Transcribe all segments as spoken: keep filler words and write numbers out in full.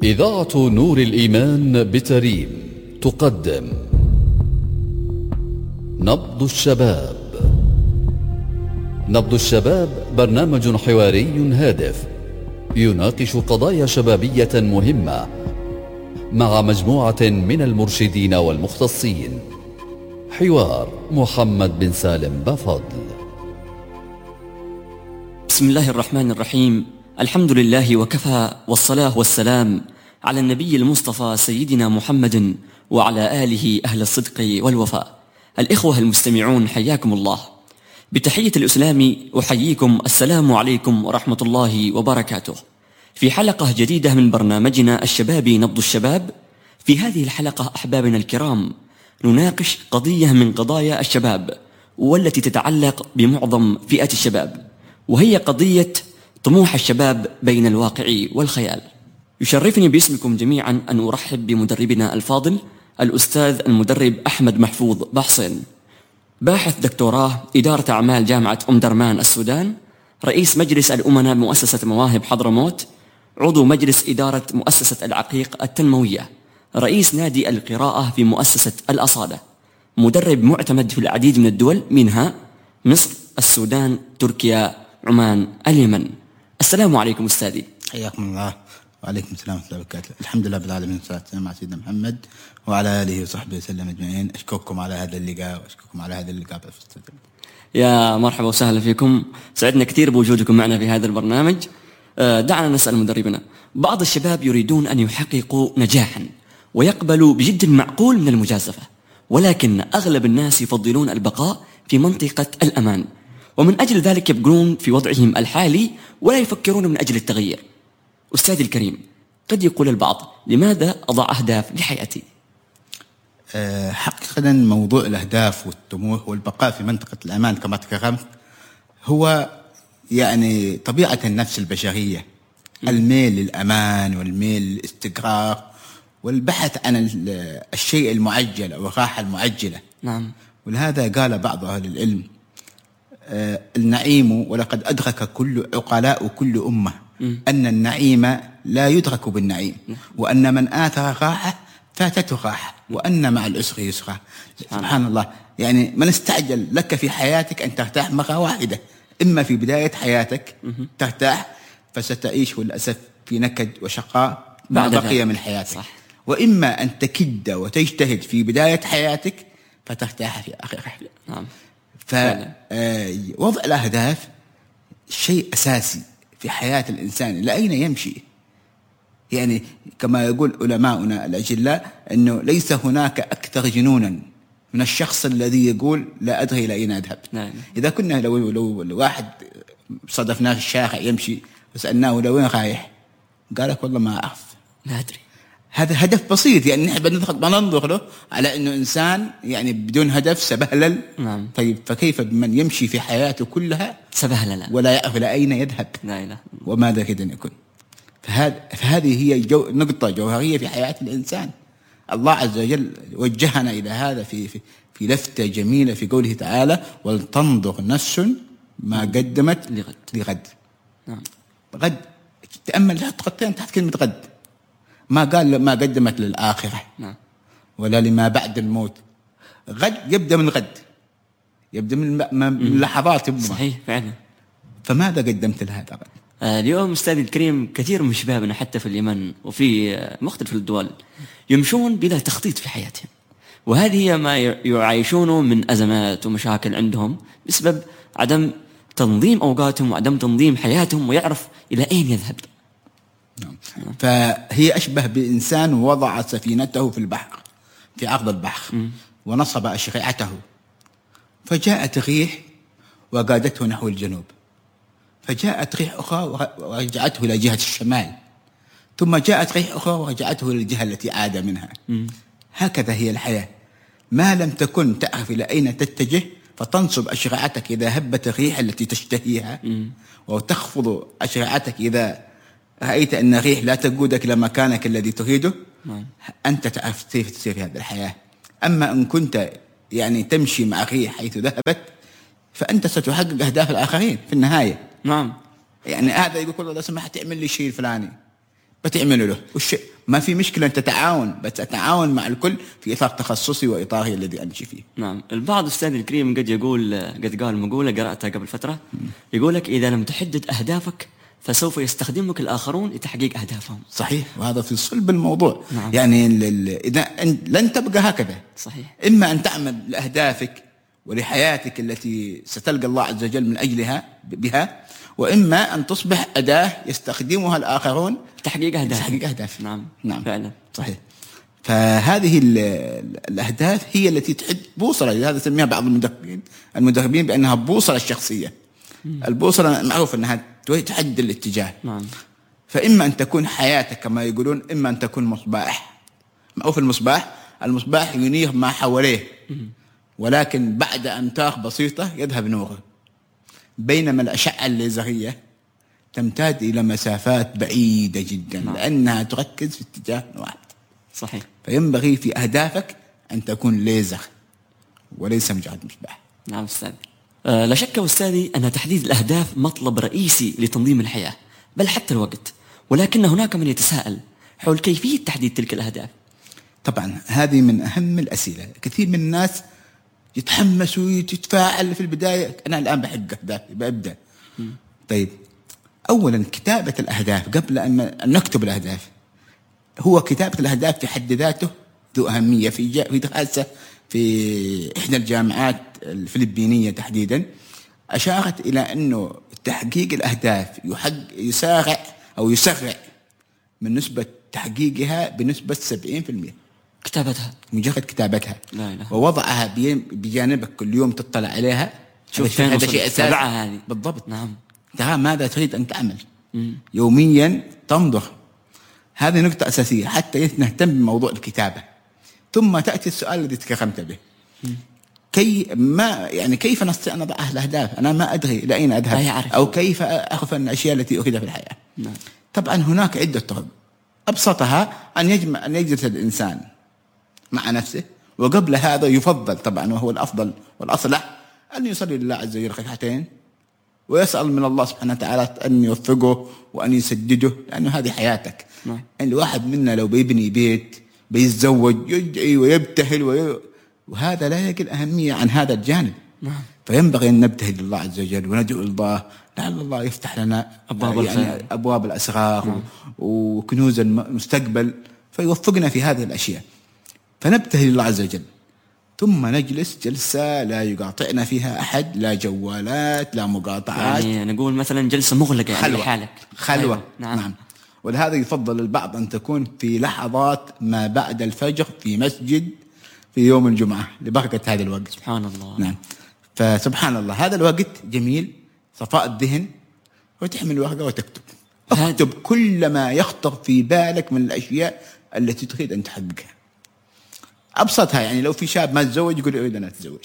إذاعة نور الإيمان بتريم تقدم نبض الشباب. نبض الشباب برنامج حواري هادف يناقش قضايا شبابية مهمة مع مجموعة من المرشدين والمختصين. حوار محمد بن سالم بفضل. بسم الله الرحمن الرحيم. الحمد لله وكفى، والصلاة والسلام على النبي المصطفى سيدنا محمد وعلى آله أهل الصدق والوفاء. الإخوة المستمعون، حياكم الله بتحية الإسلام، أحييكم السلام عليكم ورحمة الله وبركاته في حلقة جديدة من برنامجنا الشبابي نبض الشباب. في هذه الحلقة أحبابنا الكرام نناقش قضية من قضايا الشباب والتي تتعلق بمعظم فئة الشباب، وهي قضية طموح الشباب بين الواقع والخيال. يشرفني باسمكم جميعا أن أرحب بمدربنا الفاضل الأستاذ المدرب أحمد محفوظ بحصين، باحث دكتوراه إدارة أعمال جامعة أم درمان السودان، رئيس مجلس الأمناء بمؤسسة مواهب حضرموت، عضو مجلس إدارة مؤسسة العقيق التنموية، رئيس نادي القراءة في مؤسسة الأصالة، مدرب معتمد في العديد من الدول منها مصر، السودان، تركيا، عمان، اليمن. السلام عليكم أستاذي. حياكم الله. وعليكم السلام ورحمة الله وبركاته. الحمد لله بالعالمين، والصلاة والسلام على سيدنا محمد وعلى آله وصحبه وسلم أجمعين. أشكركم على هذا اللقاء وأشكركم على هذا اللقاء في الاستوديو. يا مرحبا وسهلا فيكم، سعدنا كثير بوجودكم معنا في هذا البرنامج. دعنا نسأل مدربنا، بعض الشباب يريدون أن يحققوا نجاحا ويقبلوا بجد معقول من المجازفة، ولكن أغلب الناس يفضلون البقاء في منطقة الأمان، ومن أجل ذلك يبقون في وضعهم الحالي ولا يفكرون من أجل التغيير. أستاذي الكريم، قد يقول البعض لماذا أضع أهداف لحياتي؟ أه حقيقة موضوع الأهداف والطموح والبقاء في منطقة الأمان كما تكرمت هو يعني طبيعة النفس البشرية، م. الميل للأمان والميل للاستقرار والبحث عن الشيء المعجل أو الراحة المعجلة. نعم. ولهذا قال بعض أهل العلم أه النعيم ولقد أدرك كل عقلاء كل أمة م. أن النعيم لا يدرك بالنعيم، وأن من آثر راحة فاتته راحة، وأن مع العسر يسرا. سبحان الله. يعني من استعجل لك في حياتك أن ترتاح مرة واحدة، إما في بداية حياتك ترتاح فستعيش للأسف في نكد وشقاء ما بقي من حياتك، صح. وإما أن تكد وتجتهد في بداية حياتك فترتاح في آخرها. نعم. فوضع الأهداف شيء أساسي في حياة الإنسان. لأين يمشي؟ يعني كما يقول علماؤنا الأجلاء أنه ليس هناك أكثر جنونا من الشخص الذي يقول لا أدري إلى أين أذهب. نعم. إذا كنا لو, لو, لو واحد صادفناه في الشارع يمشي وسألناه لو وين رايح قال لك والله ما أعرف، لا أدري. هذا هدف بسيط، يعني نحن بننظر له على أنه إنسان يعني بدون هدف سبهلل. نعم. طيب فكيف بمن يمشي في حياته كلها سبهلل ولا يعرف إلى أين يذهب؟ لا إله. وماذا كده يكون؟ فهذا فهذه هي جو نقطة جوهرية في حياة الإنسان. الله عز وجل وجهنا إلى هذا في في في لفتة جميلة في قوله تعالى: ولتنظر نفس ما قدمت لغد. لغد. نعم. غد، تأمل تحت خطين تحت كلمة غد، ما قال ما قدمت للآخرة. نعم. ولا لما بعد الموت. غد يبدأ من غد، يبدأ من, من لحظات. صحيح فعلا. فماذا قدمت لهذا غد؟ آه اليوم أستاذي الكريم كثير من شبابنا حتى في اليمن وفي آه مختلف الدول يمشون بلا تخطيط في حياتهم، وهذه هي ما يعيشونه من أزمات ومشاكل عندهم بسبب عدم تنظيم أوقاتهم وعدم تنظيم حياتهم ويعرف إلى أين يذهب. نعم. فهي أشبه بإنسان وضع سفينته في البحر، في عرض البحر، م. ونصب أشرعته، فجاءت ريح وقادته نحو الجنوب، فجاءت ريح أخرى ورجعته إلى جهة الشمال، ثم جاءت ريح أخرى ورجعته إلى الجهة التي عاد منها. م. هكذا هي الحياة، ما لم تكن تعرف إلى أين تتجه فتنصب أشرعتك إذا هبت الريح التي تشتهيها، م. وتخفض أشرعتك إذا رأيت أن الريح لا تقودك إلى مكانك الذي تريده. م. أنت تعرف كيف تسير في هذه الحياة. أما إن كنت يعني تمشي مع الريح حيث ذهبت فأنت ستحقق أهداف الآخرين في النهاية. نعم. يعني هذا يقول لو سمحت اعمل لي شيء الفلاني بتعمله له، والشيء ما في مشكلة أن تتعاون، بس أتعاون مع الكل في إطار تخصصي وإطاري الذي أمشي فيه. نعم. البعض أستاذ الكريم قد يقول، قد قال مقولة قرأتها قبل فترة، يقول لك إذا لم تحدد أهدافك فسوف يستخدمك الآخرون لتحقيق أهدافهم. صحيح، وهذا في صلب الموضوع. نعم. يعني إذا لن تبقى هكذا. صحيح. إما أن تعمل لأهدافك ولحياتك التي ستلقى الله عز وجل من أجلها بها، وإما أن تصبح أداة يستخدمها الآخرون تحقيق أهداف. تحقيق أهداف. نعم. نعم فعلا. صحيح. فهذه الأهداف هي التي تحد بوصلة، لهذا سميها بعض المدربين المدربين بأنها بوصلة الشخصية. مم. البوصلة معروف أنها تحدد الاتجاه. نعم. فإما أن تكون حياتك كما يقولون، إما أن تكون مصباح. معروف المصباح، المصباح ينير ما حواليه، ولكن بعد أمتار بسيطة يذهب نوره، بينما الأشعة الليزرية تمتد إلى مسافات بعيدة جدا. نعم. لأنها تركز في اتجاه واحد. صحيح. فينبغي في أهدافك أن تكون ليزر وليس مجرد مصباح. نعم أستاذ. أه لا شك أستاذي أن تحديد الأهداف مطلب رئيسي لتنظيم الحياة، بل حتى الوقت، ولكن هناك من يتساءل حول كيفية تحديد تلك الأهداف. طبعا هذه من أهم الأسئلة. كثير من الناس يتحمس ويتفاعل في البداية، أنا الآن بحق أهدافي بأبدأ. طيب، أولا كتابة الأهداف قبل أن نكتب الأهداف، هو كتابة الأهداف في حد ذاته ذو أهمية. في جا في دراسة في إحدى الجامعات الفلبينية تحديدا أشارت إلى أنه تحقيق الأهداف يحق يسارع أو يسرع من نسبة تحقيقها بنسبة سبعين بالمئة. كتابتها، مجرد كتابتها. لا لا. ووضعها بجانبك كل يوم تطلع عليها. شوف هذا شيء أساسي. هذه بالضبط. نعم. ترى ماذا تريد أن تعمل. مم. يوميا تنظر. هذه نقطة أساسية حتى نهتم بموضوع الكتابة. ثم تأتي السؤال الذي تكرمت به. مم. كي ما يعني كيف نستطيع أن نضع الأهداف؟ أنا ما أدري لأين أذهب، أو كيف أعرف أن الأشياء التي أريدها في الحياة. نعم. طبعا هناك عدة طرق. أبسطها أن يجمع أن يجلس الإنسان مع نفسه، وقبل هذا يفضل طبعا وهو الأفضل والأصلح أن يصلي لله عز وجل ركعتين، ويسأل من الله سبحانه وتعالى أن يوفقه وأن يسدده، لأنه هذه حياتك. نعم. يعني الواحد منا لو بيبني بيت بيتزوج يدعي ويبتهل وي... وهذا لا يقل أهمية عن هذا الجانب. نعم. فينبغي أن نبتهل لله عز وجل وندعو الله لعل الله يفتح لنا أبواب يعني أبواب الأسرار. نعم. وكنوز المستقبل، فيوفقنا في هذه الأشياء. فنبتهل لله عز وجل، ثم نجلس جلسة لا يقاطعنا فيها أحد، لا جوالات لا مقاطعات. يعني نقول مثلا جلسة مغلقة يعني خلوة. لحالك. خلوة. أيوة. نعم. نعم. ولهذا يفضل البعض أن تكون في لحظات ما بعد الفجر في مسجد في يوم الجمعة لبركة هذا الوقت. سبحان الله. نعم. فسبحان الله هذا الوقت جميل، صفاء الذهن، وتحمل ورقة وتكتب. اكتب كل ما يخطر في بالك من الأشياء التي تريد أن تحققها. أبسطها يعني لو في شاب ما تزوج يقول أريد أن أتزوج.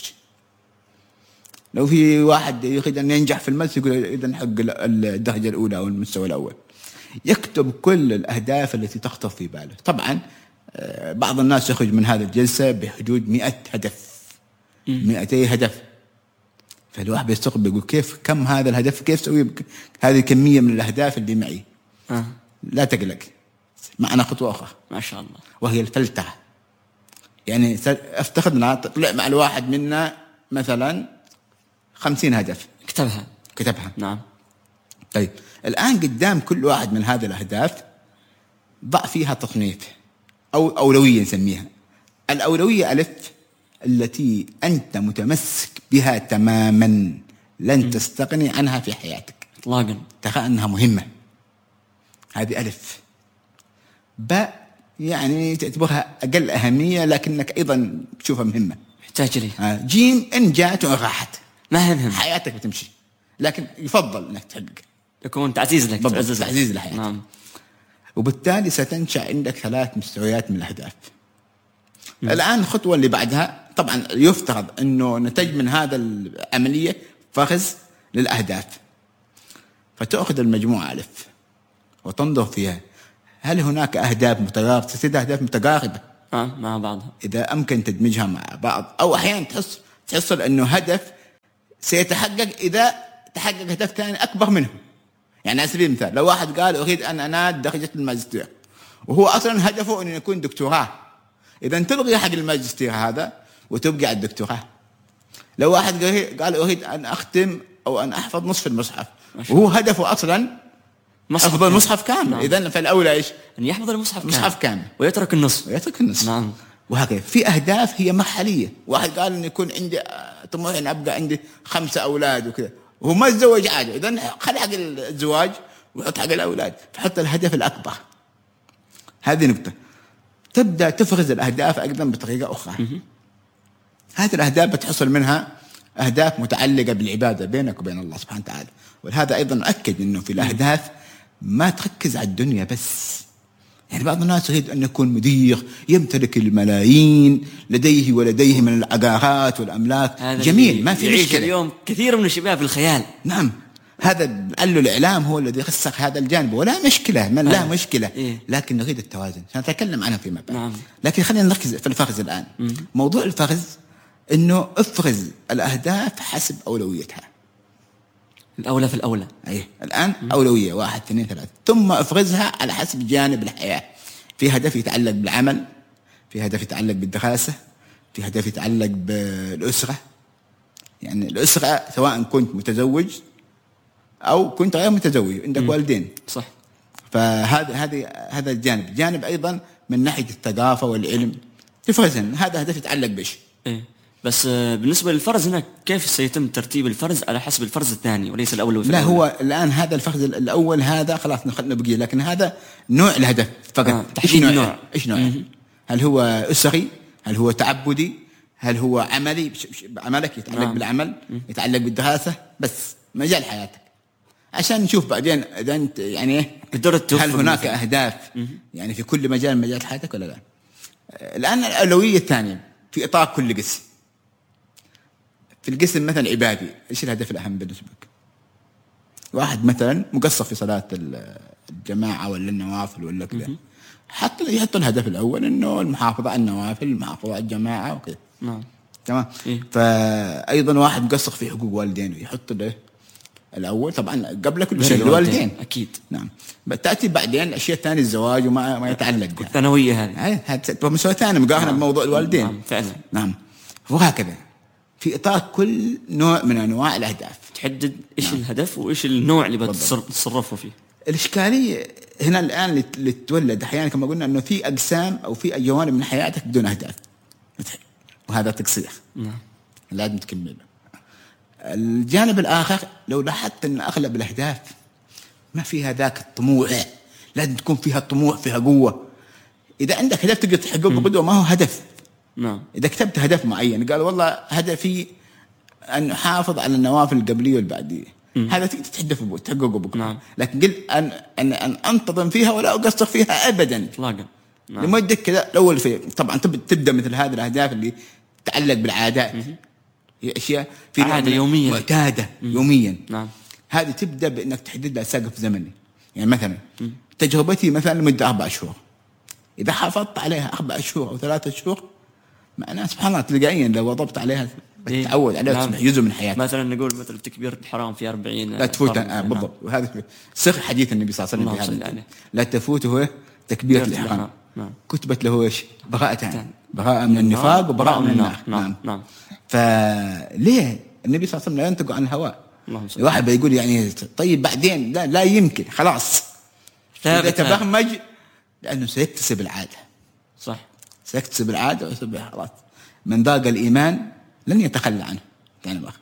لو في واحد يريد أن ينجح في المدرسة يقول أريد أن أحقق الدرجة الأولى أو المستوى الأول. يكتب كل الأهداف التي تخطر في باله. طبعا بعض الناس يخرج من هذه الجلسة بحدود مئة هدف، مئتي هدف. فالواحد بيستغرب يقول كيف كم هذا الهدف، كيف سوي هذه الكمية من الأهداف اللي معي. آه. لا تقلق، معنا خطوة أخرى ما شاء الله، وهي الفلترة. يعني افترضنا طلع مع الواحد منا مثلا خمسين هدف، كتبها كتبها نعم. طيب الآن قدام كل واحد من هذه الأهداف ضع فيها تصنيف أو أولوية نسميها. الأولوية ألف التي أنت متمسك بها تماما، لن م. تستغني عنها في حياتك إطلاقا، ترى أنها مهمة، هذه ألف. باء يعني تعتبرها أقل أهمية لكنك أيضا تشوفها مهمة، محتاج لي. جيم إن جاءت وراحت ما هم حياتك بتمشي، لكن يفضل أنك تحقق، يكون تعزيز لك، تعزيز لحياتك. نعم. وبالتالي ستنشأ عندك ثلاث مستويات من الأهداف. م. الآن الخطوة اللي بعدها طبعا يفترض أنه نتج من هذا العملية فرز للأهداف، فتأخذ المجموعة ألف وتنظر فيها هل هناك أهداف متقاربة، تصير أهداف متقاربة آه مع بعضها، إذا أمكن تدمجها مع بعض، أو أحيانا تحس تحصل أنه هدف سيتحقق إذا تحقق هدف ثاني أكبر منه. يعني على سبيل المثال لو واحد قال أريد أن أنال درجة الماجستير، وهو أصلا هدفه أن يكون دكتوراه. إذا تلغي حق الماجستير هذا وتبقى على الدكتوراه. لو واحد قال أريد أن أختم أو أن أحفظ نصف المصحف وهو هدفه أصلا حفظ المصحف كامل. نعم. إذن فالأولى إيش؟ أن يحفظ المصحف مصحف كامل. كامل ويترك النصف ويترك النصف. نعم. وهكذا في أهداف هي مرحلية. واحد قال أن يكون عندي طموح أن أبقى عندي خمسة أولاد وكذا وهو ما تزوج عادي، إذن خلي حق الزواج وحط حق الأولاد، فحط الهدف الأكبر. هذه نقطة. تبدأ تفرز الأهداف أيضا بطريقة أخرى. هذه الأهداف بتحصل منها أهداف متعلقة بالعبادة بينك وبين الله سبحانه وتعالى. ولهذا أيضا أؤكد أنه في الأهداف ما تركز على الدنيا بس. يعني بعض الناس يريد أن يكون مدير يمتلك الملايين لديه ولديه من العقارات والأملاك، جميل ما في مشكلة. اليوم كثير من الشباب في الخيال. نعم، هذا قال له الإعلام هو الذي خسر هذا الجانب ولا مشكلة، من لا مشكلة. إيه؟ لكن نريد التوازن سنتكلم عنها فيما بعد. نعم. لكن خلينا نركز في الفرز الآن. م- موضوع الفرز إنه افرز الأهداف حسب أولويتها. الأولى في الأولى. أيه الآن م- أولوية واحد اثنين ثلاثة، ثم افرزها على حسب جانب الحياة. في هدف يتعلق بالعمل، في هدف يتعلق بالدراسة، في هدف يتعلق بالأسرة. يعني الأسرة سواء كنت متزوج أو كنت غير متزوج عندك م. والدين. صح. فهذا هذا هذا الجانب. جانب أيضا من ناحية الثقافة والعلم تفرزن. هذا هدف يتعلق بش. إيه. بس بالنسبة للفرز هنا كيف سيتم ترتيب الفرز على حسب الفرز الثاني وليس الأول؟ لا هو الآن هذا الفرز الأول هذا خلاص نخلنا بقيه، لكن هذا نوع الهدف فقط. آه. تحديد النوع. إيش نوع؟ هل هو أسري؟ هل هو تعبدي؟ هل هو عملي؟ عملك يتعلق آه. بالعمل، يتعلق بالدراسة، بس مجال حياتك عشان نشوف بعدين إذا أنت يعني هل هناك أهداف يعني في كل مجال من مجال حياتك ولا لا. الآن الأولوية الثانية في إطار كل قسم. في القسم مثلا عبادي، إيش الهدف الأهم بالنسبة لك؟ واحد مثلا مقصر في صلاة الجماعة ولا النوافل ولا كذا، حط يحط الهدف الأول إنه المحافظة على النوافل، المحافظة على الجماعة وكذا. نعم. تمام. إيه؟ فأيضا واحد مقصر في حقوق والدينه يحط له الأول طبعا قبل كل شيء الوالدين. أكيد. نعم. تأتي بعدين الأشياء الثانية الزواج وما ما يتعلق بها. الثانوية هذه. هذا مسألة ثانية مقارنة نعم. بموضوع الوالدين. نعم فعلا. نعم. وهكذا في إطار كل نوع من أنواع الأهداف تحدد إيش نعم. الهدف وإيش النوع اللي بتصرفه فيه. الإشكالية هنا الآن اللي تولد أحيانا كما قلنا إنه في أقسام أو في جوانب من حياتك بدون أهداف، وهذا تقصير. نعم. لازم تكمله. الجانب الآخر لو لاحظت أن أغلب الأهداف ما فيها ذاك الطموح، لازم تكون فيها طموح، فيها قوة. إذا عندك هدف تقدر تحققه بقدوة ما هو هدف. نعم. إذا كتبت هدف معين قال والله هدفي أن أحافظ على النوافل القبلية والبعدية، هذا تقدر تحدثه تحققه بقدوة. نعم. لكن قل أن أن أن أنتظم فيها ولا أقصر فيها أبدا. إطلاقا. نعم. لمدة كذا الأول في طبعا تبدأ مثل هذه الأهداف اللي تتعلق بالعادات. هي أشياء في عادة يومية معتادة يوميا. نعم. هذه تبدأ بأنك تحدد لها سقف زمني. يعني مثلا م. تجربتي مثلا لمدة أربع شهور، إذا حافظت عليها أربع شهور أو ثلاثة شهور معناه سبحان الله تلقائيا لو وضبط عليها بتتعود عليها تصبح نعم. جزء من حياتك. مثلا نقول مثل تكبيرة الحرام في أربعين لا تفوت آه بالضبط. وهذا سر حديث النبي صلى الله عليه وسلم بهذا لا تفوته تكبيرة الإحرام. نعم. كتبت له إيش؟ براءتان، براءة من النفاق وبراءة من النار. نعم. نعم. نعم. فليه النبي صلى الله عليه وسلم لا ينطق عن الهواء؟ الواحد بيقول يعني طيب بعدين لا لا يمكن خلاص إذا تبرمج لأنه سيكتسب العادة. صح. سيكتسب العادة ويصبح خلاص من ذاق الإيمان لن يتخلى عنه يعني بقى.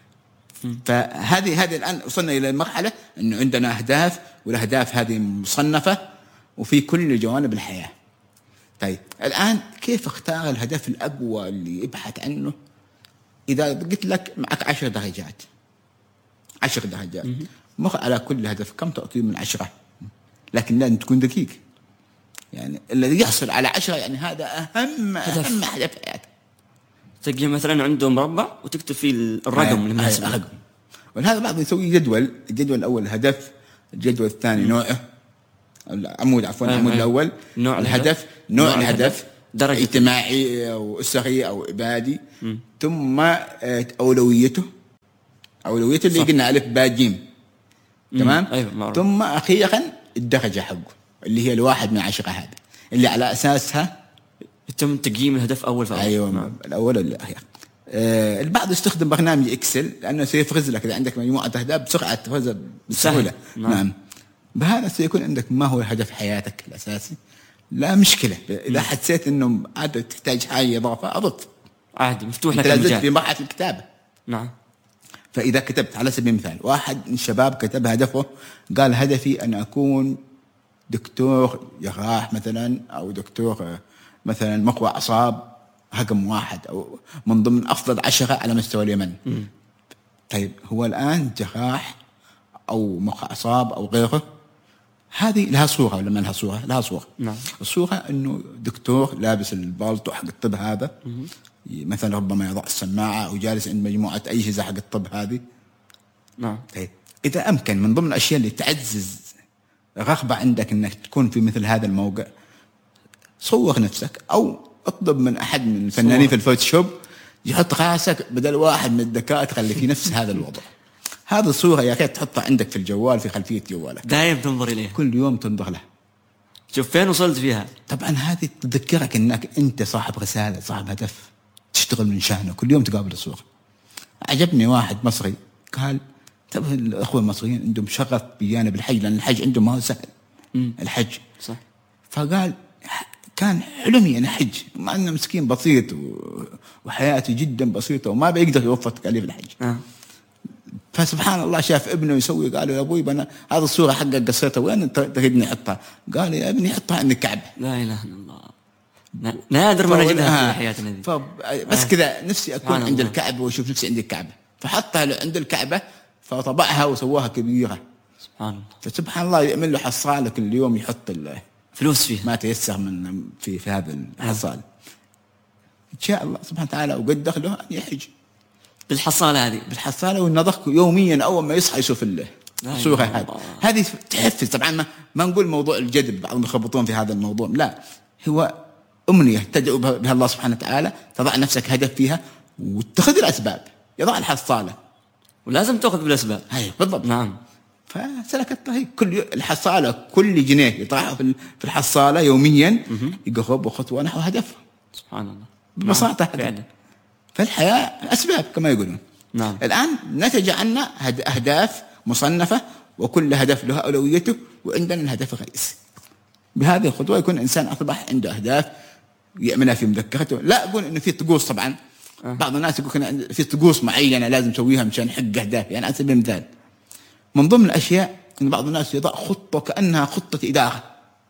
فهذه هذه الآن وصلنا إلى المرحلة إنه عندنا أهداف، والأهداف هذه مصنفة وفي كل جوانب الحياة. طيب الآن كيف اختار الهدف الأقوى اللي يبحث عنه؟ إذا قلت لك معك عشر درجات عشر درجات مخ على كل هدف كم تعطيه من عشرة، لكن لازم تكون دقيق. يعني الذي يحصل على عشرة يعني هذا أهم هدف. أهم هدف في حياته. تجي مثلا عنده مربع وتكتب فيه الرقم المناسب له. ولهذا بعض يسوي جدول، الجدول الأول هدف، الجدول الثاني نوعه، العمود عفوا العمود الأول نوع الهدف، نوع, نوع الهدف، درجة اجتماعي أو أسري أو عبادي، م. ثم أولويته أولويته اللي قلنا ألف باء جيم. تمام. أيوة. ثم أخيرا الدرجة حقه. اللي هي الواحد من عشرة هذه اللي على أساسها يتم تقييم الهدف أول فأول. أيوة نعم. الأول والأخير. آه البعض يستخدم برنامج إكسل لأنه سيفرز لك إذا عندك مجموعة أهداف بسرعة تفرزها بسهولة. نعم. نعم. بهذا سيكون عندك ما هو هدف حياتك الأساسي، لا مشكلة. إذا حسيت إنه عاد تحتاج حاجة إضافة أضف عادي، مفتوح لك المجال في مرحلة الكتابة. نعم. فإذا كتبت على سبيل المثال واحد من الشباب كتب هدفه، قال هدفي أن أكون دكتور جراح مثلا، أو دكتور مثلا مقوى أعصاب رقم واحد، أو من ضمن أفضل عشرة على مستوى اليمن. م. طيب هو الآن جراح أو مقوى أعصاب أو غيره، هذه لها صورة ولا ما لها صورة؟ لها صورة. نعم. الصورة أنه دكتور لابس البالطو حق الطب هذا، م. مثلا ربما يضع السماعة أو جالس عند مجموعة أجهزة حق الطب هذه. نعم. طيب إذا أمكن من ضمن الأشياء اللي تعزز رغبة عندك أنك تكون في مثل هذا الموقع، صور نفسك أو اطلب من أحد من الفنانين في الفوتوشوب يحط راسك بدل واحد من الدكاترة اللي في نفس هذا الوضع. هذه الصورة يا ريت تحطها عندك في الجوال في خلفية جوالك، دائما تنظر إليها، كل يوم تنظر لها، شوف فين وصلت فيها. طبعا هذه تذكرك أنك أنت صاحب رسالة، صاحب هدف تشتغل من شأنه، كل يوم تقابل الصورة. عجبني واحد مصري قال طب الأخوة المصريين عندهم شغف بجانب الحج، لأن الحج عندهم ما هو سهل. مم. الحج صح. فقال كان حلمي أنا حج، مع أنه مسكين بسيط وحياته جدا بسيطة وما بيقدر يوفر تكاليف الحج. آه. فسبحان الله شاف ابنه يسوي، قالوا يا أبوي أنا هذه الصورة حقك قصيتها وين تريدني أحطها؟ قال يا ابني حطها عند الكعبة. لا إله إلا الله، نادر ما نجدها في حياتنا دي. بس كذا نفسي أكون عند الكعبة وأشوف نفسي عند الكعبة، فحطها عند الكعبة فطبعها وسواها كبيرة. سبحان الله. فسبحان الله يعمل له حصالة كل يوم يحط فلوس فيها ما تيسر من في في هذا الحصال. إن شاء الله سبحانه وتعالى وقد دخله أن يحج بالحصالة هذه، بالحصالة والنضخ يوميا أول ما يصحى يشوف الصورة هذه. هذه تحفز. طبعا ما ما نقول موضوع الجذب، بعضهم يخبطون في هذا الموضوع، لا هو أمنية تدعو بها الله سبحانه وتعالى، تضع نفسك هدف فيها وتأخذ الأسباب، يضع الحصالة ولازم تأخذ بالأسباب. هاي بالضبط. نعم. فسلك الطريق، كل الحصالة كل جنيه يطرحه في الحصالة يوميا يقرب خطوة نحو هدفه. سبحان الله. ببساطة فعلا. فالحياة أسباب كما يقولون. نعم. الآن نتج عنا أهداف مصنفة وكل هدف له أولويته، وعندنا الهدف الرئيسي. بهذه الخطوة يكون الإنسان أصبح عنده أهداف يعملها في مذكرته. لا أقول إنه في طقوس طبعا. أه. بعض الناس يقول في طقوس معينة لازم تسويها مشان حق أهداف. يعني على سبيل المثال من ضمن الأشياء إن بعض الناس يضع خطة كأنها خطة إدارة،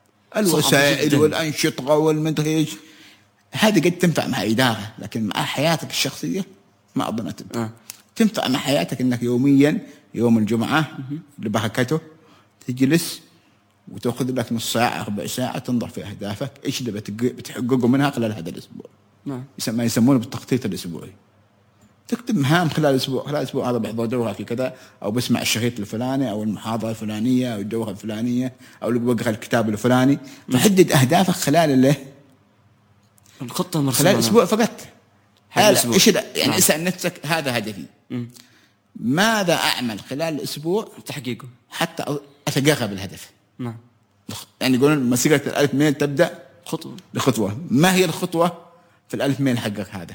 الوسائل والأنشطة والمدري إيش، هذه قد تنفع مع إدارة، لكن مع حياتك الشخصية ما أظن تنفع. أه. تنفع مع حياتك إنك يوميا يوم الجمعة لبركته تجلس وتأخذ لك نص ساعة ربع ساعة تنظر في أهدافك إيش اللي بتحققه منها خلال هذا الأسبوع. نعم. ما يسمونه بالتخطيط الأسبوعي. تكتب مهام خلال الأسبوع، خلال الأسبوع هذا بحضر دورة في كذا، أو بسمع الشريط الفلاني، أو المحاضرة الفلانية، أو الدورة الفلانية، أو بقرأ الكتاب الفلاني. فحدد أهدافك خلال الليل الخطة مرسومة خلال الأسبوع فقط. هذا إيش يعني نعم. اسأل نفسك هذا هدفي، م. ماذا أعمل خلال الأسبوع تحقيقه حتى أتقرب الهدف. نعم. يعني يقولون مسيرة الألف ميل تبدأ خطوة بخطوة. ما هي الخطوة في الألف ميل حقك هذا؟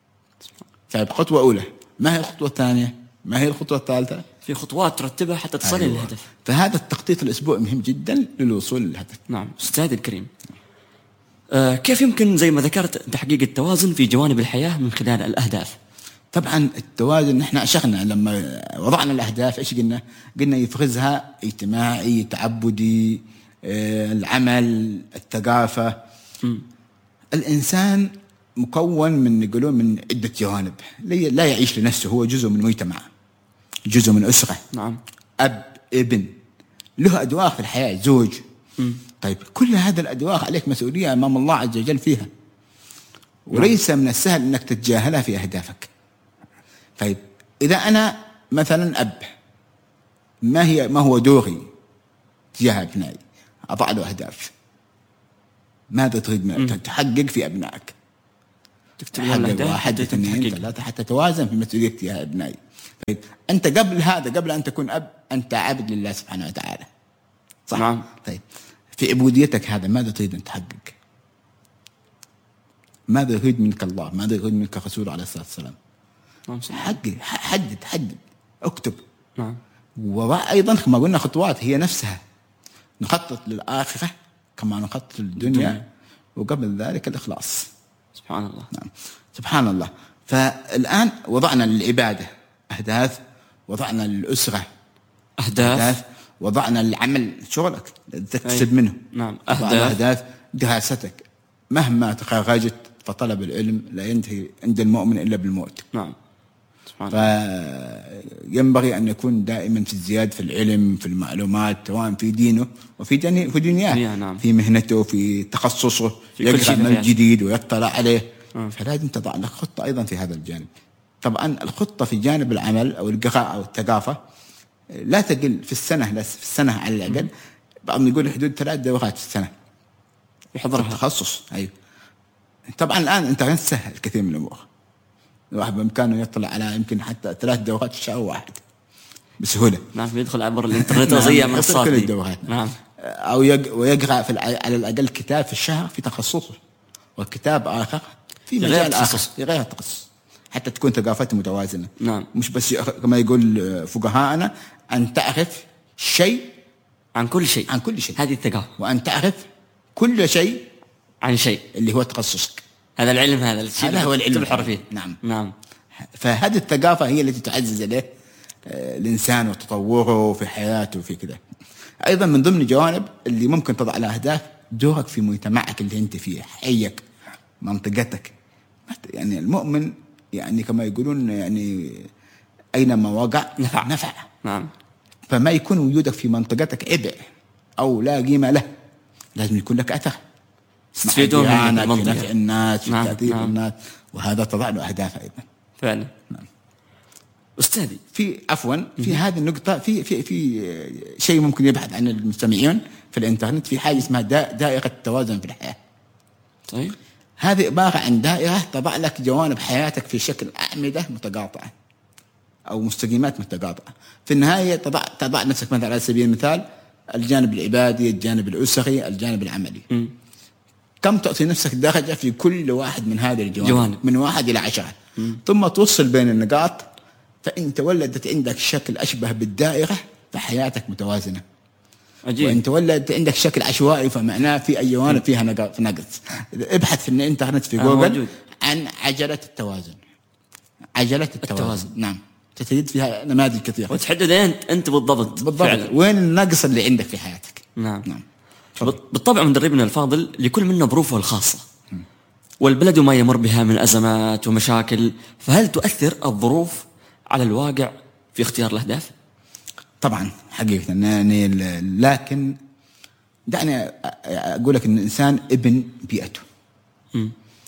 طيب خطوة أولى، ما هي الخطوة الثانية؟ ما هي الخطوة الثالثة؟ في خطوات ترتبها حتى تصل أيوة. للهدف. فهذا التخطيط الأسبوعي مهم جدا للوصول للهدف. نعم. أستاذ الكريم، آه كيف يمكن زي ما ذكرت تحقيق التوازن في جوانب الحياة من خلال الأهداف؟ طبعا التوازن نحن أشرنا لما وضعنا الأهداف إيش قلنا؟ قلنا يفرزها اجتماعي، تعبدي، آه العمل، الثقافة. م. الإنسان مكون من يقولون من عدة جوانب، لا يعيش لنفسه، هو جزء من مجتمع، جزء من أسرة. نعم. أب، ابن، له أدوار في الحياة، زوج. م. طيب كل هذا الأدوار عليك مسؤولية أمام الله عز وجل فيها، وليس من السهل أنك تتجاهلها في أهدافك. طيب إذا أنا مثلا أب، ما هي ما هو دوري تجاه أبنائي؟ أضع له أهداف. ماذا تريد من تحقق في أبنائك؟ تحقق واحد اثنين ثلاثة حتى توازن في مسؤوليتك يا أبنائي. طيب أنت قبل هذا، قبل أن تكون أب، أنت عبد لله سبحانه وتعالى، صح؟ نعم. طيب في عبوديتك هذا ماذا تريد أن تحقق؟ ماذا يريد منك الله؟ ماذا يريد منك الرسول عليه الصلاة والسلام؟ حقق، حدد حدد اكتب. نعم. وأيضا كما قلنا خطوات هي نفسها، نخطط للآخرة كما نخطط للدنيا، وقبل ذلك الإخلاص. سبحان الله. نعم سبحان الله. فالآن وضعنا للعبادة أهداف، وضعنا للأسرة أهداف, أهداف. وضعنا للعمل شغلك تكتسب منه. نعم. أهداف. أهداف دراستك، مهما تخرجت فطلب العلم لا ينتهي عند المؤمن إلا بالموت. نعم سبحان الله. فينبغي أن يكون دائما في الزيادة في العلم، في المعلومات، سواء في دينه وفي دني في دنياه، نعم. في مهنته، في تخصصه، يقرأ من الجديد ويطلع عليه. م. فلازم تضع لك خطة أيضا في هذا الجانب. طبعا الخطة في جانب العمل أو القراءة أو الثقافة لا تقل في السنة، لا في السنة على الأقل، بعضهم يقول حدود ثلاث دورات في السنة يحضرها التخصص. أيوه. طبعا الآن أنت سهل كثير من الأمور، الواحد بإمكانه يطلع على يمكن حتى ثلاث دورات في شهر واحد بسهولة. نعم يدخل عبر الإنترنت وزي من الصادق. كل الدورات. نعم. أو ويقرأ في على الأقل كتاب في الشهر في تخصصه، والكتاب آخر في مجال آخر في غير التخصص، حتى تكون ثقافته متوازنة. نعم. مش بس كما يقول فقهاءنا أن تعرف شيء عن كل شيء، عن كل شيء، هذه الثقافة، وأن تعرف كل شيء عن شيء اللي هو تخصصك. هذا العلم، هذا الشيء هذا هو العلم تبحر فيه. نعم. نعم. فهذه الثقافة هي التي تعزز له الإنسان وتطوره في حياته وفي كذا. أيضا من ضمن الجوانب اللي ممكن تضع لها أهداف دورك في مجتمعك اللي أنت فيه، حيك، منطقتك. يعني المؤمن يعني كما يقولون يعني أينما وقع نفع. نفع. نعم. فما يكون وجودك في منطقتك عبء أو لا قيمة له، لازم يكون لك أثر تفيدون من المنطقة، في نفع الناس، في نعم. تأثير نعم. الناس، وهذا تضع له أهداف أيضا. فعلا. نعم. أستاذي في عفوا في هذه النقطة في في في شيء ممكن يبحث عن المستمعين في الإنترنت، في حاجة اسمها دائرة التوازن في الحياة. طيب. هذه عبارة عن دائرة تضع لك جوانب حياتك في شكل أعمدة متقاطعة أو مستقيمات متقاطعة. في النهاية تضع تضع نفسك مثلا على سبيل المثال الجانب العبادي، الجانب الأسري، الجانب العملي. م. كم تعطي نفسك درجة في كل واحد من هذه الجوانب؟ جوانب. من واحد إلى عشرة. م. ثم توصل بين النقاط، فإن تولدت عندك شكل أشبه بالدائرة فحياتك متوازنة. عجيب. وإن تولدت عندك شكل عشوائي فمعناه في أي جوانب فيها نقص. ابحث في الإنترنت في جوجل عن عجلة التوازن. عجلة التوازن, التوازن. نعم تجد فيها نماذج كثيرة، وتحدد أنت أنت بالضبط بالضبط فعلا. وين النقص اللي عندك في حياتك. نعم. نعم. بالطبع مدربنا الفاضل لكل منا ظروفه الخاصة، والبلد ما يمر بها من أزمات ومشاكل، فهل تؤثر الظروف على الواقع في اختيار الأهداف؟ طبعا حقيقة يعني، لكن دعني أقول لك أن الإنسان ابن بيئته. م.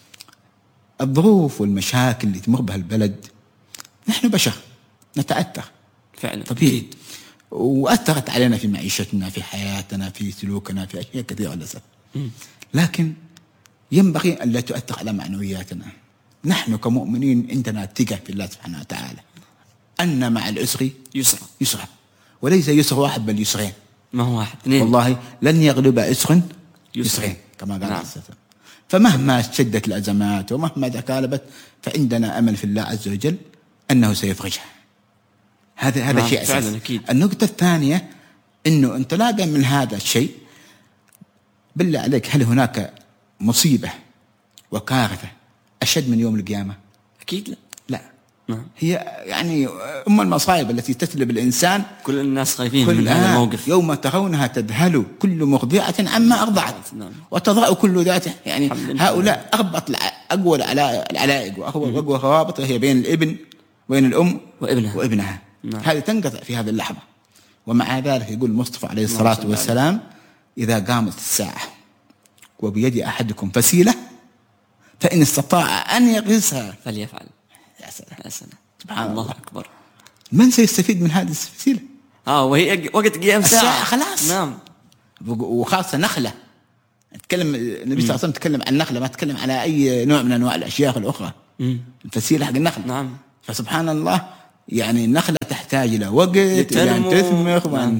الظروف والمشاكل اللي تمر بها البلد، نحن بشر نتأثر فعلا طبيعي، وأثرت علينا في معيشتنا، في حياتنا، في سلوكنا، في أشياء كثيرة للأسف. لكن ينبغي أن لا تؤثر على معنوياتنا. نحن كمؤمنين عندنا ثقة في الله سبحانه وتعالى أن مع العسر يسرا يسرا، وليس يسر واحد بل يسرين. ما هو واحد اثنين. والله لن يغلب عسر يسرين كما قال نعم. السلام. فمهما شدت الأزمات ومهما تكالبت فعندنا أمل في الله عز وجل أنه سيفرجها. هذا هذا نعم. شيء أساسي. أكيد. النقطة الثانية إنه انطلاقا من هذا الشيء، بالله عليك هل هناك مصيبة وكارثة أشد من يوم القيامة؟ أكيد لا. لا. نعم. هي يعني أم المصائب التي تتلب الإنسان. كل الناس خايفين من هذا الموقف. يوم ترونها تذهل كل مرضعة عما أرضعت. نعم. وتضع كل ذات يعني هؤلاء أربط أقوى العلائق وأقوى روابط هي بين الابن وبين الأم وابنها, وابنها. نعم. هذه تنقطع في هذه اللحظة. ومع ذلك يقول المصطفى عليه الصلاة نعم. والسلام إذا قامت الساعة وبيد أحدكم فسيلة فإن استطاع أن يغرسها فليفعل. يا سلام يا سلام سبحان الله أكبر. من سيستفيد من هذه الفسيلة؟ آه وهي وقت قيام الساعة خلاص. نعم. وخاصة نخلة. نتكلم النبي صلى الله عليه وسلم تكلم عن النخلة، ما تكلم على أي نوع من أنواع الأشياء الأخرى. مم. الفسيلة حق النخل. نعم. فسبحان الله يعني النخلة تحتاج إلى وقت إلى أن تثمر وأن,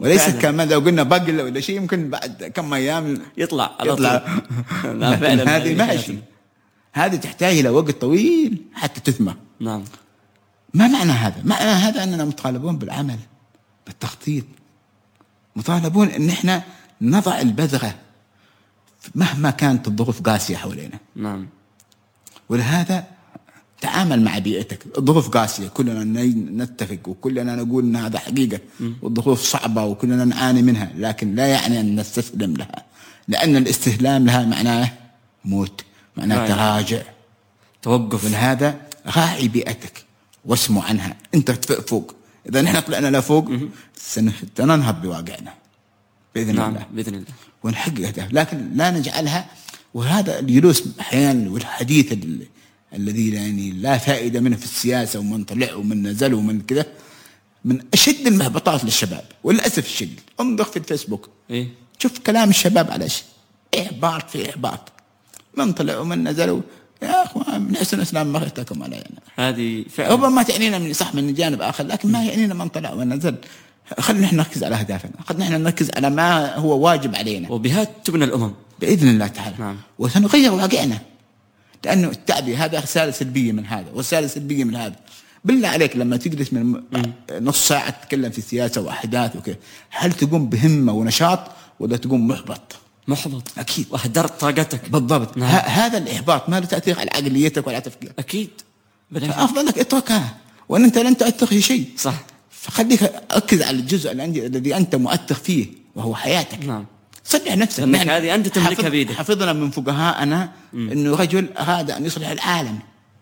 وليس كما لو قلنا بقل ولا شيء يمكن بعد كم أيام يطلع على يطلع. طول. لا فعلا هذه ماشي، هذه تحتاج إلى وقت طويل حتى تثمر. نعم. ما معنى هذا؟ معنى هذا أننا مطالبون بالعمل، بالتخطيط، مطالبون أن احنا نضع البذرة مهما كانت الظروف قاسية حولنا. نعم. ولهذا تعامل مع بيئتك. الظروف قاسية، كلنا نتفق وكلنا نقول أن هذا حقيقة، والظروف صعبة وكلنا نعاني منها، لكن لا يعني أن نستسلم لها، لأن الاستسلام لها معناه موت، معناه تراجع، توقف. ولهذا راعي بيئتك واسمع عنها. أنت فوق، إذا نحن طلعنا لفوق سننهض بواقعنا بإذن نعم. الله، بإذن الله، ونحقق أهداف، لكن لا نجعلها. وهذا الجلوس أحيانا والحديث الذي يعني لا فائدة منه في السياسة، ومن طلع ومن نزل ومن كذا، من أشد المهبطات للشباب وللأسف الشديد. انظر في الفيسبوك، إيه؟ شوف كلام الشباب على شيء إحباط في إحباط، من طلع ومن نزل. يا أخوان من حسن إسلام مرتكم علينا. هذه فعلا ربما تعنينا من صح من جانب آخر، لكن ما يعنينا من طلع ومن نزل. خلينا نحن نركز على أهدافنا، خلينا نحن نركز على ما هو واجب علينا، وبها تبنى الأمم بإذن الله تعالى. نعم. وسنغير واقعنا، لأنه التعبير هذا رسالة سلبية من هذا ورسالة سلبية من هذا. بالله عليك لما تجلس من نص ساعة تتكلم في سياسة وأحداث وكذا، هل تقوم بهمة ونشاط ولا تقوم محبط؟ محبط أكيد، وهدرت طاقتك. بالضبط. نعم. هذا الإحباط ما له تأثير على عقليتك ولا تفكيرك. أكيد. فأفضل لك اتركها، وأن أنت لن تؤثر في شيء. صح. فخليك ركز على الجزء الذي أنت مؤثر فيه وهو حياتك. نعم. صلح نفسك، لأنك هذه أنت تملكها بيدك. حفظنا من فقهاءنا أنه رجل أراد أن يصلح العالم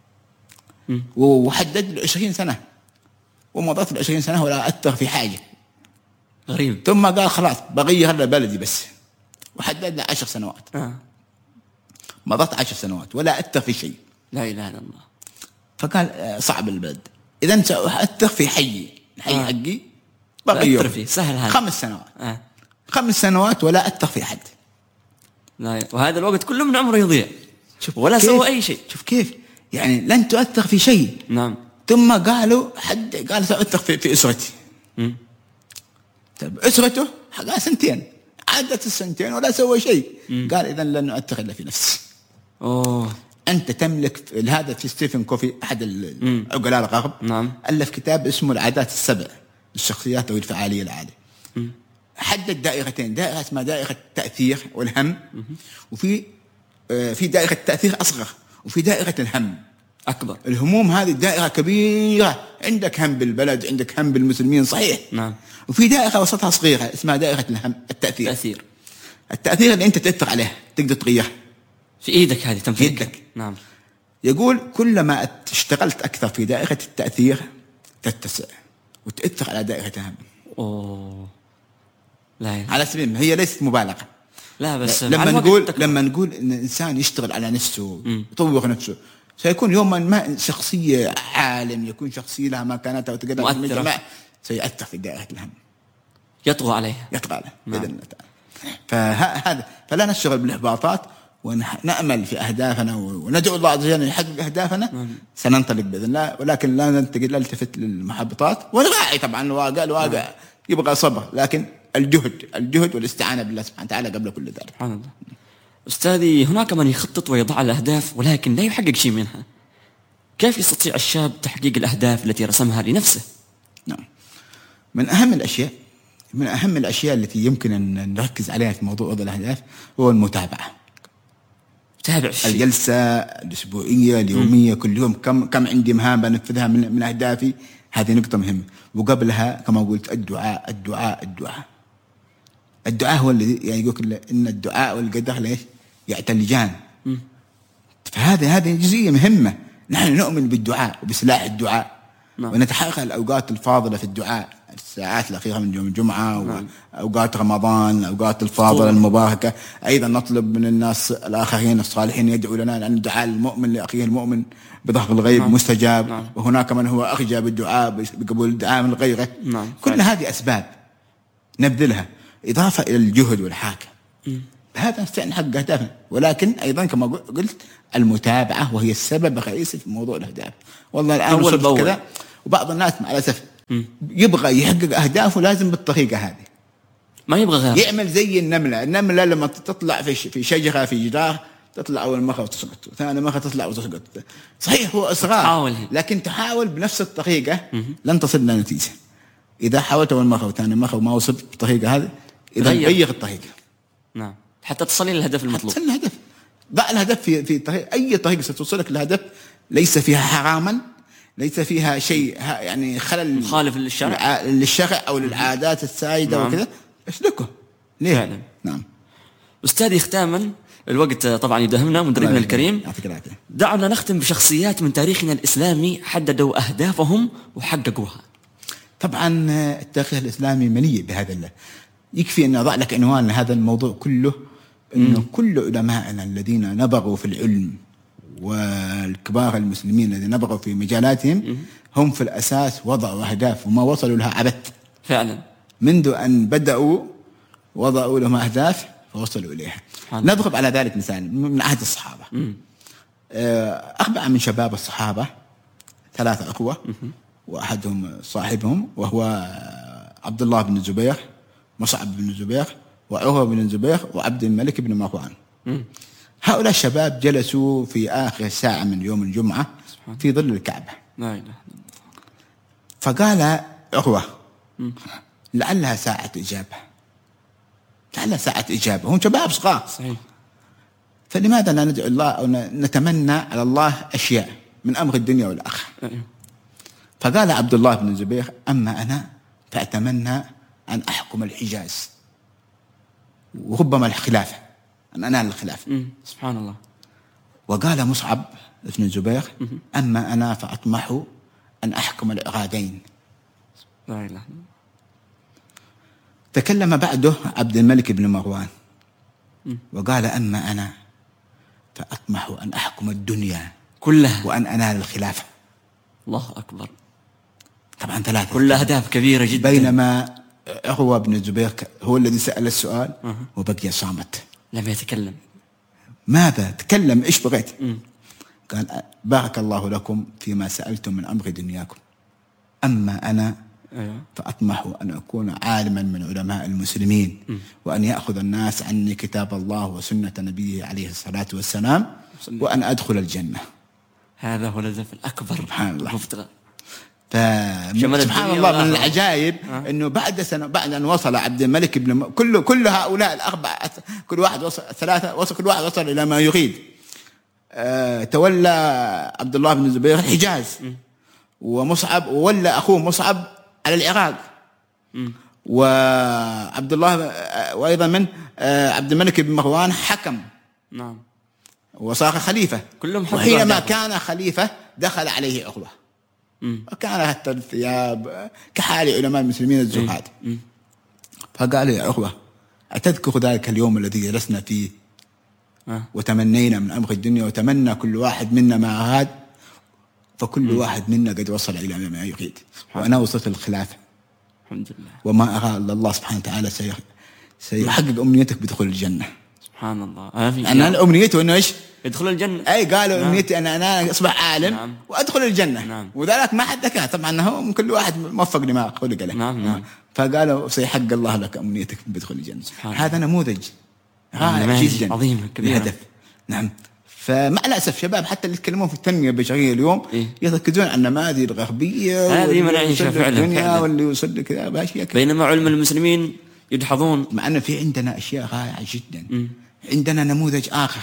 وحدد له عشرين سنة، ومضت له عشرين سنة ولا أثر في حاجة. غريب. ثم قال خلاص بغير لبلدي بس، وحدد له عشر سنوات. آه. مضت عشر سنوات ولا أثر في شيء. لا إله إلا الله. فقال صعب البلد، إذا سأؤثر في حي الحي آه. حقي بغير فيه سهل هذا. خمس سنوات. آه. خمس سنوات ولا أثر في حد. لا، وهذا الوقت كله من عمره يضيع ولا سوى أي شيء. شوف كيف يعني لن تؤثر في شيء. نعم. ثم قالوا حد قال سأؤثر في, في أسرتي. م. طيب أسرته قال سنتين، عدت السنتين ولا سوى شيء. م. قال إذن لن نؤثر إلا في نفسي. أوه. أنت تملك هذا. في ستيفن كوفي أحد عقلاء الغرب، نعم، ألف كتاب اسمه العادات السبع للشخصيات أو الفعالية العالية. م. حدد دائرتين، دائرة اسمها دائرة التأثير والهم، م. وفي آه في دائرة التأثير أصغر، وفي دائرة الهم أكبر. الهموم هذه الدائرة كبيرة، عندك هم بالبلد، عندك هم بالمسلمين، صحيح. نعم. وفي دائرة وسطها صغيرة اسمها دائرة الهم التأثير. التأثير التأثير اللي أنت تأثر عليه تقدر تغيره في إيدك، هذه تنفيذ يدك. نعم. يقول كلما اشتغلت أكثر في دائرة التأثير تتسع وتأثر على دائرة الهم. أوه. لا على سبيل هي ليست مبالغة. لا بس لما نقول تكون. لما نقول إن الإنسان يشتغل على نفسه يطور نفسه، سيكون يوما ما شخصية عالم، يكون شخصية لها مكانتها وتقدر في المجتمع، سيأثر في دائرة الهم، يطغى عليها يطغى عليها بإذن الله تعالى. فهذا فلا نشتغل بالإحباطات ونأمل في أهدافنا وندعو الله عز وجل أن يحقق أهدافنا. مم. سننطلق بإذن الله، ولكن لا ننتقل نلتفت للمحبطات ونراعي طبعا الواقع. الواقع مم. يبغى صبر، لكن الجهد الجهد والاستعانة بالله سبحانه وتعالى قبل كل ذلك. سبحان الله. أستاذي، هناك من يخطط ويضع الأهداف ولكن لا يحقق شيء منها. كيف يستطيع الشاب تحقيق الأهداف التي رسمها لنفسه؟ نعم، من أهم الأشياء من أهم الأشياء التي يمكن أن نركز عليها في موضوع وضع الأهداف هو المتابعة. تابع الجلسة الأسبوعية اليومية، كل يوم كم كم عندي مهام بنفذها من من أهدافي. هذه نقطة مهمة. وقبلها كما قلت الدعاء الدعاء الدعاء الدعاء هو الذي يعني يقول إن الدعاء والقدر ليش يعتلجان. فهذه هذه جزئية مهمة. نحن نؤمن بالدعاء وبسلاح الدعاء. نعم. ونتحقق الأوقات الفاضلة في الدعاء، الساعات الأخيرة من يوم الجمعة. نعم. وأوقات رمضان، الأوقات الفاضلة المباركة. أيضا نطلب من الناس الآخرين الصالحين يدعو لنا، لأن الدعاء المؤمن لأخيه المؤمن بظهر الغيب. نعم. مستجاب. نعم. وهناك من هو أخجى بالدعاء بقبول الدعاء من غيره. نعم. كل فعلا. هذه أسباب نبذلها إضافة إلى الجهد والحاكة. بهذا نستطيع نحقق أهدافنا، ولكن أيضا كما قلت المتابعة وهي السبب الرئيسي في موضوع الأهداف. والله الآن وصلت كذا، وبعض الناس مع الأسف يبغى يحقق أهدافه لازم بالطريقة هذه. ما يبغى غير. يعمل زي النملة. النملة لما تطلع في في شجرة في جدار تطلع أول مرة وتسقط، ثاني مرة تطلع وتسقط. صحيح هو إصرار، تحاول. لكن تحاول بنفس الطريقة لن تصل لنتيجة. إذا حاولت أول مرة وثاني مرة وما وصلت بالطريقة هذه، إذا غير. غير الطريقة. نعم، حتى تصل إلى الهدف المطلوب. تصل الهدف. ضع الهدف في في طريق، أي طريقة ستوصلك للهدف ليس فيها حراما، ليس فيها شيء يعني خلل مخالف للشرع للشرع أو للعادات السائدة. نعم. وكذا اسلكه. ليه؟ فعلا. نعم. أستاذي ختاما، الوقت طبعا يدهمنا مدربنا الكريم، دعنا نختم بشخصيات من تاريخنا الإسلامي حددوا أهدافهم وحققوها. طبعا التاريخ الإسلامي مليء بهذا الله. يكفي أن أضع لك عنوان لهذا الموضوع كله، أنه كل علمائنا الذين نبغوا في العلم والكبار المسلمين الذين نبغوا في مجالاتهم هم في الأساس وضعوا أهداف وما وصلوا لها عبث. فعلا. منذ أن بدأوا وضعوا لهم أهداف فوصلوا إليها. نضرب على ذلك مثال من عهد الصحابة. مم. أربعة من شباب الصحابة، ثلاثة أخوة وأحدهم صاحبهم وهو عبد الله بن الزبير، مصعب بن الزبير، وعروة بن الزبير، وعبد الملك بن مروان. هؤلاء الشباب جلسوا في آخر ساعة من يوم الجمعة في ظل الكعبة. لا إله. فقال عروة لعلها ساعة إجابة، لعلها ساعة إجابة. هم شباب صغار. صحيح. فلماذا لا ندعو الله أو نتمنى على الله أشياء من أمر الدنيا والآخرة؟ فقال عبد الله بن الزبير أما أنا فأتمنى أن أحكم الحجاز وربما الخلافة، أن أنال الخلافة. سبحان الله. وقال مصعب بن الزبير أما أنا فأطمح أن أحكم العراقين. لا إله. تكلم بعده عبد الملك بن مروان وقال أما أنا فأطمح أن أحكم الدنيا كلها وأن أنال الخلافة. الله أكبر. طبعا ثلاثة، كل أهداف كبيرة جدا. بينما عروة بن الزبير هو الذي سأل السؤال أه. وبقي صامت، لم يتكلم. ماذا تكلم؟ إيش بغيت؟ قال بارك الله لكم فيما سألتم من أمر دنياكم، أما أنا أيوة. فأطمح أن أكون عالما من علماء المسلمين م. وأن يأخذ الناس عني كتاب الله وسنة نبيه عليه الصلاة والسلام وأن أدخل الجنة. هذا هو الهدف الأكبر. سبحان الله. مفترى. سبحان الله من العجائب أه؟ أنه بعد سنة بعد أن وصل عبد الملك بن م... كل كل هؤلاء الأربعة، كل واحد وصل ثلاثة وصل كل واحد وصل إلى ما يريد. أه... تولى عبد الله بن الزبير الحجاز م. ومصعب وولى أخوه مصعب على العراق م. وعبد الله وأيضا من أه... عبد الملك بن مروان حكم. نعم. وصار خليفة. كلهم. وحينما كان خليفة دخل عليه عقبة وكان حتى الثياب كحال علماء المسلمين الزهاد. فقال يا عقبة أتذكر ذلك اليوم الذي جلسنا فيه أه. وتمنينا من أمر الدنيا وتمنى كل واحد منا ما أراد، فكل م. واحد منا قد وصل إلى ما يريد وأنا وصلت الخلافة الحمد لله. وما أرى إلا الله سبحانه وتعالى سيحقق أمنيتك بدخول الجنة. سبحان الله. أنا أمنيته إنه إيش؟ يدخل الجنة. أي قالوا نعم. أمنيتي أن أنا أصبح عالم نعم. وأدخل الجنة نعم. وذلك ما حد ذكر طبعا، هو كل واحد موفق لما خلق له نعم نعم. فقالوا سيحقق الله لك أمنيتك بدخول الجنة. هذا نموذج رائع جدا عظيم كبير الهدف. نعم. فمع الأسف شباب حتى اللي يتكلمون في التنمية البشرية اليوم إيه؟ يركزون على النماذج الغربية هذه منعيشة فعلا واللي يوصل كذا باشياء، بينما علم المسلمين يدحضون. مع أن في عندنا أشياء رائعة جدا. م. عندنا نموذج آخر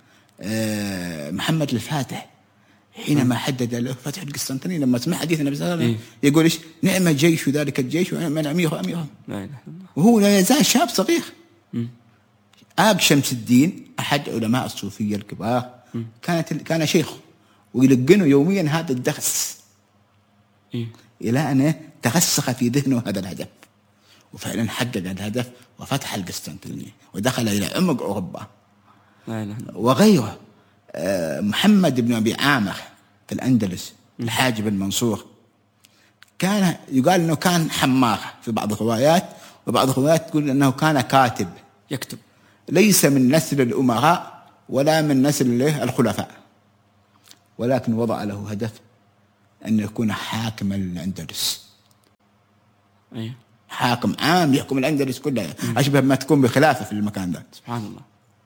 أه محمد الفاتح حينما حدد له فتح القسطنطينية، لما سمع حديث النبي صلى الله عليه وسلم إيه؟ يقول إيش نعم جيش ذلك الجيش ونعم أميره أميره، وهو لا يزال شاب صغير. م. آب شمس الدين أحد علماء الصوفية الكبار م. كانت كان شيخ ويلقنه يوميا هذا الدرس إيه؟ إلى أن ترسخ في ذهنه هذا الهدف، وفعلا حقق الهدف وفتح القسطنطينية ودخل إلى عمق أوروبا. لا لا. وغيره محمد بن أبي عامر في الأندلس الحاجب المنصور كان يقال أنه كان حمار في بعض الروايات، وبعض الروايات تقول أنه كان كاتب يكتب، ليس من نسل الأمراء ولا من نسل الخلفاء، ولكن وضع له هدف أن يكون حاكما للأندلس. أيه. حاكم عام يحكم الأندلس كلها، أشبه ما تكون بخلافة في المكان ده. سبحان الله.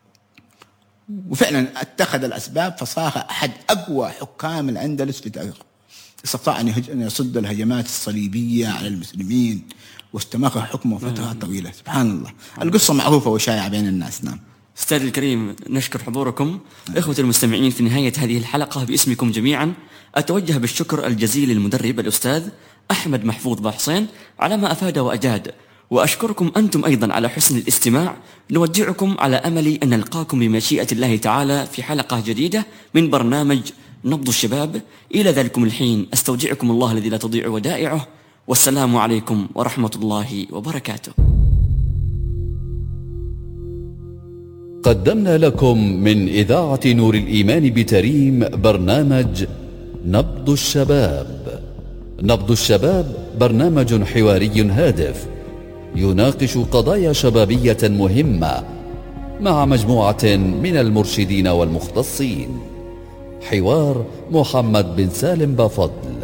وفعلا اتخذ الأسباب فصار أحد أقوى حكام الأندلس في تاريخه، استطاع أن يصد الهجمات الصليبية على المسلمين واستمر حكمه فترة طويلة. سبحان الله. القصة معروفة وشائعة بين الناس. نعم. أستاذ الكريم، نشكر حضوركم. إخوة المستمعين، في نهاية هذه الحلقة باسمكم جميعا أتوجه بالشكر الجزيل للمدرب الأستاذ أحمد محفوظ باحسين على ما أفاد وأجاد، وأشكركم أنتم أيضا على حسن الاستماع. نودعكم على أمل أن نلقاكم بمشيئة الله تعالى في حلقة جديدة من برنامج نبض الشباب. إلى ذلكم الحين أستودعكم الله الذي لا تضيع ودائعه، والسلام عليكم ورحمة الله وبركاته. قدمنا لكم من إذاعة نور الإيمان بتريم برنامج نبض الشباب. نبض الشباب برنامج حواري هادف يناقش قضايا شبابية مهمة مع مجموعة من المرشدين والمختصين. حوار محمد بن سالم بافضل.